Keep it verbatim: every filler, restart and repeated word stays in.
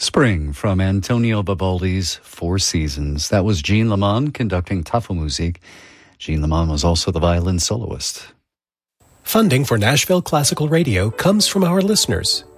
Spring from Antonio Vivaldi's Four Seasons. That was Jean Lamont conducting Tafelmusik. Jean Lamont was also the violin soloist. Funding for Nashville Classical Radio comes from our listeners.